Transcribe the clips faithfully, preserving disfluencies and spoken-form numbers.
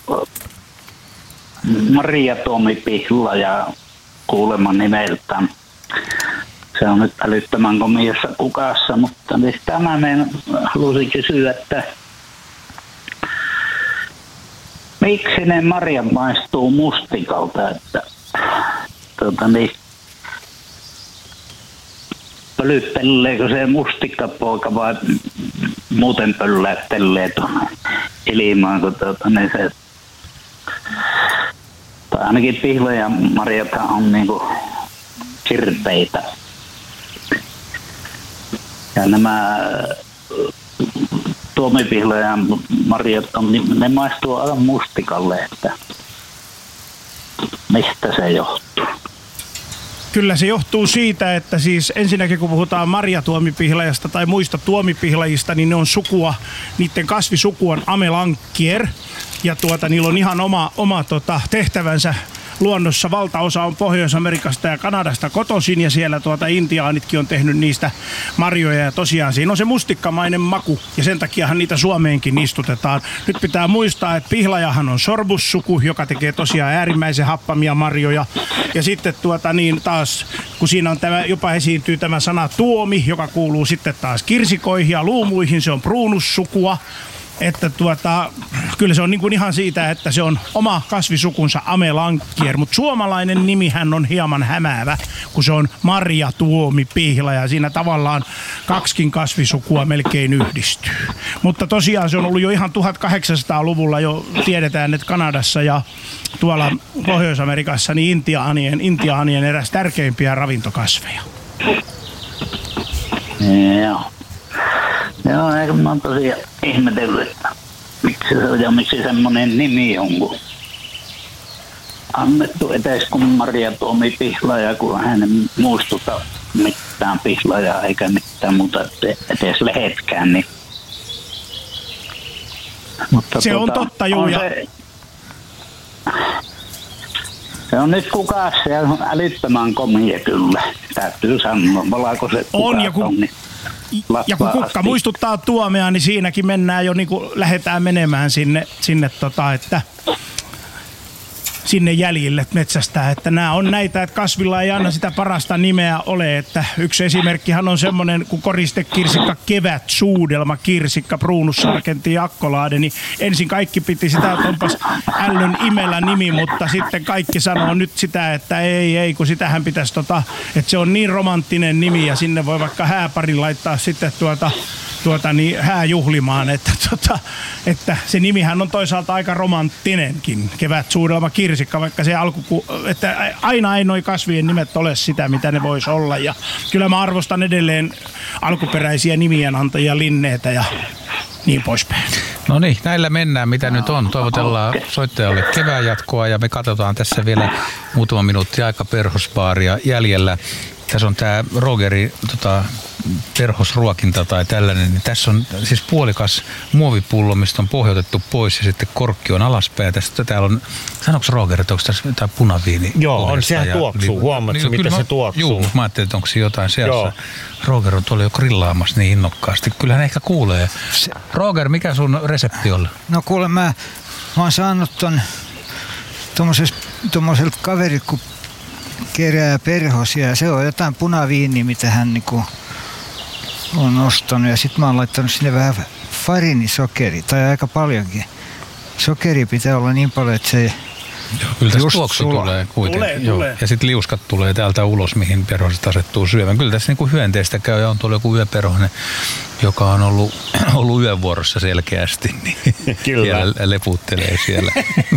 Maria Tuomi Pihlaja kuulemma nimeltään. Se on nyt älyttömän komiassa kukassa, mutta niin tämä meidän halusin kysyä, että miksi ne marjat maistuu mustikalta, että tuota niin, pölytteleekö se mustikkapoika vai muuten pöllättelee tuonne ilmaan, kun tuota niin se, tai ainakin pihlajan marjathan on niinku kirpeitä. Ja nämä tuomipihlajan marjat on, ne maistuu aivan mustikalle, että mistä se johtuu? Kyllä se johtuu siitä, että siis ensinnäkin kun puhutaan marjatuomipihlajasta tai muista tuomipihlajista, niin ne on sukua, niiden kasvisuku on Amelanchier. Ja tuota, niillä on ihan oma, oma tota, tehtävänsä luonnossa. Valtaosa on Pohjois-Amerikasta ja Kanadasta kotoisin ja siellä tuota intiaanitkin on tehnyt niistä marjoja. Ja tosiaan siinä on se mustikkamainen maku ja sen takiahan niitä Suomeenkin istutetaan. Nyt pitää muistaa, että pihlajahan on sorbussuku, joka tekee tosiaan äärimmäisen happamia marjoja. Ja sitten tuota niin taas, kun siinä on tämä, jopa esiintyy tämä sana tuomi, joka kuuluu sitten taas kirsikoihin ja luumuihin, se on pruunussukua. Että tuota, kyllä se on niin kuin ihan siitä, että se on oma kasvisukunsa Amelanchier, mutta suomalainen nimihän on hieman hämäävä, kun se on Marja Tuomi Pihlaja. Siinä tavallaan kaksikin kasvisukua melkein yhdistyy. Mutta tosiaan se on ollut jo ihan tuhatkahdeksansataaluvulla jo tiedetään, että Kanadassa ja tuolla Pohjois-Amerikassa niin intiaanien, intiaanien eräs tärkeimpiä ravintokasveja. Joo. Joo, eikö mä oon tosiaan ihmetellyt, että miksi se on ja miksi semmonen nimi on, kun annettu etes kun Maria Tuomi Pihlaja, kun hän ei muistuta mitään pihlajaa eikä mitään muuta etes lehetkään, niin mutta se tuota, on totta, juu. Ja se, se on nyt kukassa ja on älyttömän komia kyllä, täytyy sanoa, valkoiset on, ja kukat kun on, niin ja kun kukka muistuttaa tuomea, niin siinäkin mennään jo niin kuin lähdetään menemään sinne, sinne tota, että sinne jäljille metsästää, että nämä on näitä, että kasvilla ei aina sitä parasta nimeä ole, että yksi esimerkkihan on semmoinen kuin koristekirsikka kevätsuudelma kirsikka Pruunussarkentin ja Akkolaade, niin ensin kaikki piti sitä, että onpas ällön imelä nimi, mutta sitten kaikki sanoo nyt sitä, että ei, ei, kun sitähän pitäisi tota, että se on niin romanttinen nimi ja sinne voi vaikka hääparin laittaa sitten tuota tuota niin hääjuhlimaan, että, tota, että se nimihän on toisaalta aika romanttinenkin, kevätsuudelma kirsikka, vaikka se alku, että aina ei noi kasvien nimet ole sitä, mitä ne vois olla. Ja kyllä mä arvostan edelleen alkuperäisiä nimienantajia, Linneitä ja niin poispäin. No niin, näillä mennään, mitä nyt on. Toivotellaan soittajalle kevään jatkoa ja me katsotaan tässä vielä muutama minuutti aika perhosbaaria jäljellä. Tässä on tää Rogerin tota, perhosruokinta tai tällainen, niin tässä on siis puolikas muovipullo, mistä on pohjoitettu pois ja sitten korkki on alaspäin. Tästä täällä on, sanoiko Roger, että onko tässä jotain punaviini? Joo, on, sehän tuoksuu. Huomaatko, niin, mitä se tuoksuu? Joo, mä ajattelin, että onko se jotain seassa. Roger on tuolla jo grillaamassa niin innokkaasti. Kyllähän ehkä kuulee. Roger, mikä sun resepti on? No kuule, mä, mä oon saanut ton tommoselta kaverit, kun kerää perhosia ja se on jotain punaviiniä, mitä hän niinku on ostanut ja sit mä oon laittanut sinne vähän farinisokeria tai aika paljonkin. Sokeri pitää olla niin paljon, että se joo, kyllä tässä tuoksu sula. Tulee kuitenkin. Tulee, joo. tulee. Ja sitten liuskat tulee täältä ulos, mihin perhoset asettuu syömään. Kyllä tässä niinku hyönteistä käy ja on tuolla joku yöperhonen, joka on ollut, ollut yövuorossa selkeästi. Niin kyllä. Leputtelee siellä.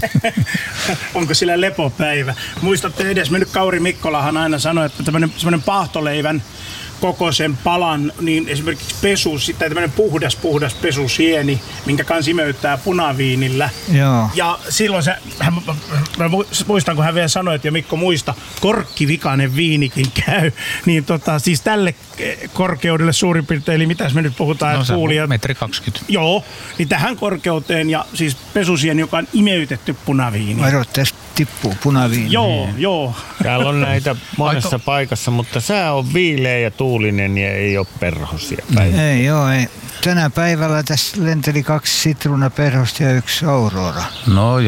Onko sillä lepopäivä? Muistatte edes, mennyt Kauri Mikkolahan aina sanoi, että tämmöinen paahtoleivän kokoisen palan, niin esimerkiksi pesu, tai tämmöinen puhdas, puhdas pesusieni, minkä kanssa imeyttää punaviinillä. Joo. Ja silloin se, hän, mä muistan, kun hän vielä sanoi, että ja Mikko muista, korkkivikainen viinikin käy. Niin tota, siis tälle korkeudelle suurin piirtein, eli mitäs me nyt puhutaan, no, että puulia. metri kaksikymmentä. Joo, niin tähän korkeuteen ja siis pesusieni, joka on imeytetty punaviini. Varo, tästä tippuu punaviini. Joo, mm. joo. Täällä on näitä monessa Aito. paikassa, mutta sää on viileä ja tuulinen ja ei ole perhosia päivä. Ei joo, ei. Tänä päivällä tässä lenteli kaksi sitruunaperhosta ja yksi aurora. No